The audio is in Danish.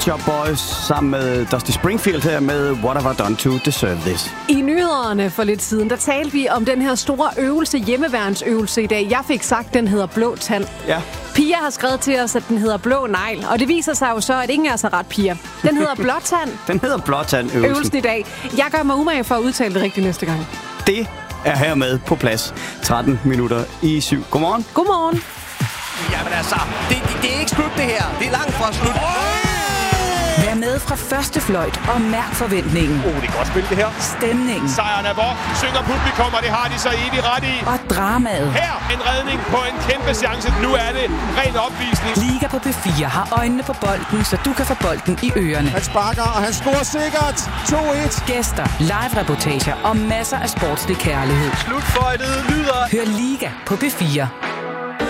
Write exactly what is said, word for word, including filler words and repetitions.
Pet Shop Boys sammen med Dusty Springfield her med What Have I Done To Deserve This. I nyhederne for lidt siden, der talte vi om den her store øvelse, hjemmeværnsøvelse i dag. Jeg fik sagt, den hedder blå tand. Ja. Pia har skrevet til os, at den hedder blå negl. Og det viser sig jo så, at ingen er så ret, Pia. Den hedder blåtand. Den hedder blåtand-øvelsen. Øvelsen i dag. Jeg gør mig umage for at udtale det rigtigt næste gang. Det er hermed på plads. tretten minutter i syv. Godmorgen. Godmorgen. Jamen altså, det, det, det er ikke slut det her. Det er langt fra slut. Vær med fra første fløjt og mærk forventningen. Oh, det er godt spil det her. Stemningen. Sejren er vor, synger publikum, og det har de så evigt ret i. Og dramaet. Her en redning på en kæmpe chance. Nu er det ren opvisning. Liga på P fire har øjnene på bolden, så du kan få bolden i ørerne. Han sparker, og han scorer sikkert. to et. Gæster, live-reportager og masser af sportslig kærlighed. Slutføjtet lyder. Hør Liga på P fire.